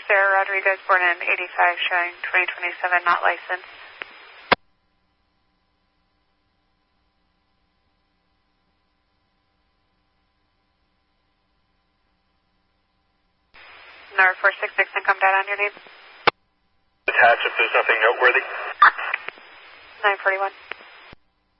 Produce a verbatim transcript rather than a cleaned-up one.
Sarah Rodriguez, born in eighty-five, showing twenty twenty-seven, not licensed. Number four six six, and come down on your name. Attach if there's nothing noteworthy. nine forty-one.